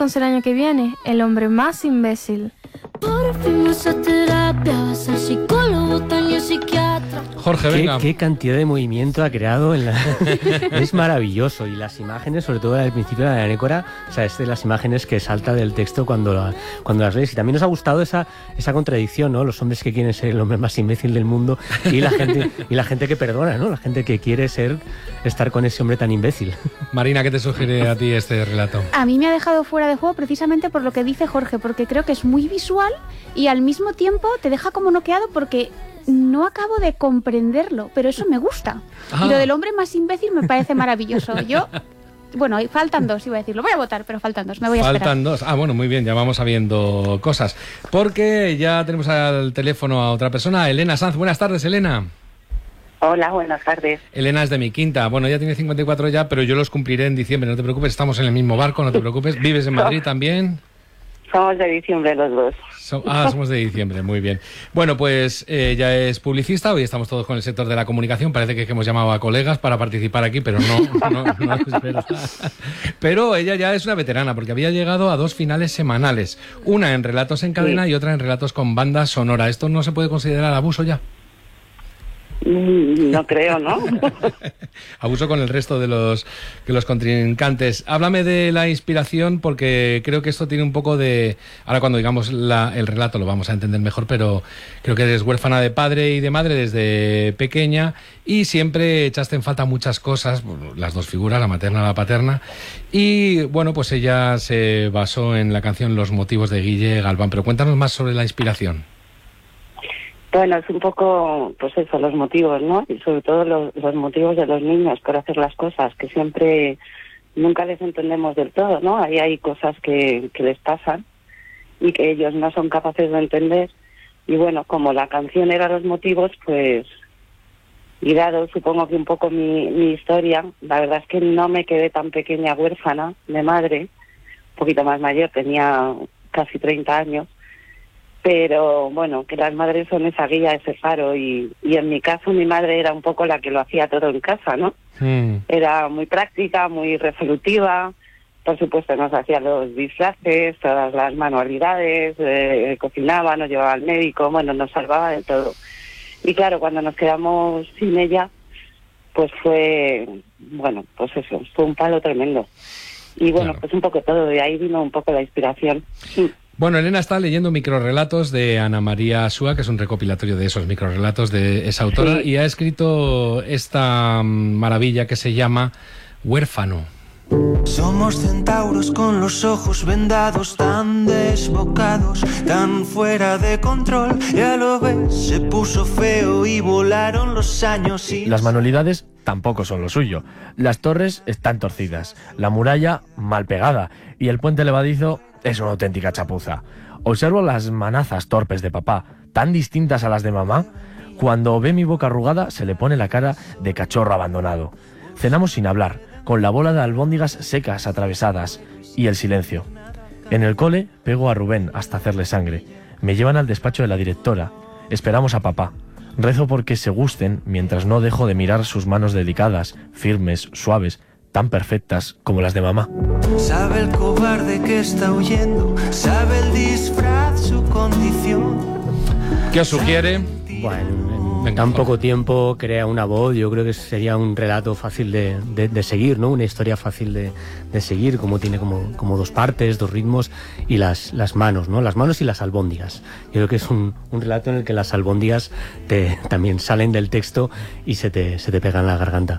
el año que viene, El hombre más imbécil. Por fin vas a terapia, vas al psicólogo, también psiquiatra. Jorge, venga. ¿Qué cantidad de movimiento ha creado en la... Es maravilloso. Y las imágenes, sobre todo al principio de la Nécora, o sea, es de las imágenes que salta del texto cuando las lees. Y también nos ha gustado esa contradicción, ¿no? Los hombres que quieren ser el hombre más imbécil del mundo y la gente que perdona, ¿no? La gente que quiere estar con ese hombre tan imbécil. Marina, ¿qué te sugiere a ti este relato? A mí me ha dejado fuera de juego precisamente por lo que dice Jorge, porque creo que es muy visual y al mismo tiempo te deja como noqueado porque no acabo de comprenderlo, pero eso me gusta. Y lo del hombre más imbécil me parece maravilloso. Bueno, faltan dos, iba a decirlo. Voy a votar, pero faltan dos, me voy a esperar. Faltan dos. Bueno, muy bien, ya vamos sabiendo cosas. Porque ya tenemos al teléfono a otra persona, Elena Sanz. Buenas tardes, Elena. Hola, buenas tardes. Elena es de mi quinta. Bueno, ya tiene 54 ya, pero yo los cumpliré en diciembre, no te preocupes. Estamos en el mismo barco, no te preocupes. ¿Vives en Madrid también? Somos de diciembre los dos. Somos de diciembre, muy bien. Bueno, pues ella es publicista, hoy estamos todos con el sector de la comunicación, parece que hemos llamado a colegas para participar aquí, pero no es verdad. Pero ella ya es una veterana, porque había llegado a 2 finales semanales, una en Relatos en Cadena y otra en Relatos con banda sonora. ¿Esto no se puede considerar abuso ya? No creo, ¿no? Abuso con el resto de los contrincantes. Háblame de la inspiración, porque creo que esto tiene un poco de... Ahora cuando digamos el relato lo vamos a entender mejor, pero creo que eres huérfana de padre y de madre desde pequeña y siempre echaste en falta muchas cosas, las dos figuras, la materna y la paterna. Y bueno, pues ella se basó en la canción Los motivos de Guille Galván. Pero cuéntanos más sobre la inspiración. Bueno, es un poco, pues eso, los motivos, ¿no? Y sobre todo los motivos de los niños por hacer las cosas, que siempre, nunca les entendemos del todo, ¿no? Ahí hay cosas que les pasan y que ellos no son capaces de entender. Y bueno, como la canción era los motivos, pues, y dado supongo que un poco mi historia, la verdad es que no me quedé tan pequeña huérfana de madre, un poquito más mayor, tenía casi 30 años. Pero bueno, que las madres son esa guía, ese faro, y en mi caso mi madre era un poco la que lo hacía todo en casa, ¿no? Era muy práctica, muy resolutiva, por supuesto nos hacía los disfraces, todas las manualidades, cocinaba, nos llevaba al médico, bueno, nos salvaba de todo. Y claro, cuando nos quedamos sin ella, pues fue, bueno, pues eso, fue un palo tremendo. Y bueno, claro, pues un poco todo, de ahí vino un poco la inspiración. Bueno, Elena está leyendo microrrelatos de Ana María Súa, que es un recopilatorio de esos microrrelatos de esa autora, y ha escrito esta maravilla que se llama Huérfano. Somos centauros con los ojos vendados, tan desbocados, tan fuera de control. Ya lo ves, se puso feo y volaron los años y... Las manualidades tampoco son lo suyo. Las torres están torcidas, la muralla mal pegada y el puente levadizo es una auténtica chapuza. Observo las manazas torpes de papá, tan distintas a las de mamá. Cuando ve mi boca arrugada se le pone la cara de cachorro abandonado. Cenamos sin hablar, con la bola de albóndigas secas atravesadas y el silencio. En el cole pego a Rubén hasta hacerle sangre. Me llevan al despacho de la directora. Esperamos a papá. Rezo porque se gusten mientras no dejo de mirar sus manos delicadas, firmes, suaves, tan perfectas como las de mamá. Sabe el cobarde que está huyendo, sabe el disfraz, su condición. ¿Qué os sugiere? Bueno, en tan poco tiempo crea una voz. Yo creo que sería un relato fácil de seguir, ¿no? Una historia fácil de seguir, como tiene como 2 partes, 2 ritmos, y las manos, ¿no? Las manos y las albóndigas. Yo creo que es un relato en el que las albóndigas también salen del texto y se te pegan en la garganta.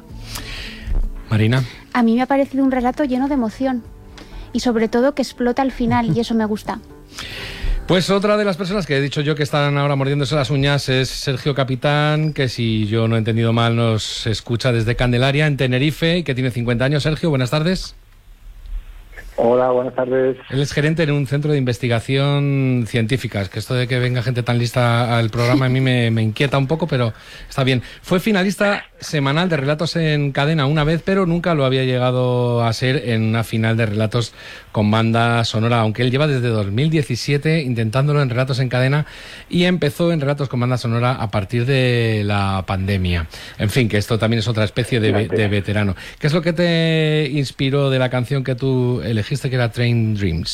Marina. A mí me ha parecido un relato lleno de emoción y sobre todo que explota al final, y eso me gusta. Pues otra de las personas que he dicho yo que están ahora mordiéndose las uñas es Sergio Capitán, que si yo no he entendido mal nos escucha desde Candelaria, en Tenerife, y que tiene 50 años. Sergio, buenas tardes. Hola, buenas tardes. Él es gerente en un centro de investigación científica. Es que esto de que venga gente tan lista al programa a mí me inquieta un poco, pero está bien. Fue finalista semanal de Relatos en Cadena una vez, pero nunca lo había llegado a ser en una final de Relatos con banda sonora, aunque él lleva desde 2017 intentándolo en Relatos en Cadena y empezó en Relatos con banda sonora a partir de la pandemia. En fin, que esto también es otra especie de veterano. ¿Qué es lo que te inspiró de la canción que tú elegiste, que era Train Dreams?